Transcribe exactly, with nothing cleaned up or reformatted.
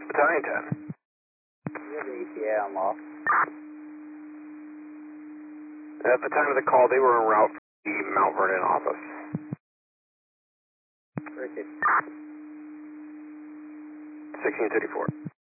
Battalion ten. You have the E T A on law. At the time of the call, they were en route for the Mount Vernon office. Wicked. sixteen fifty-four.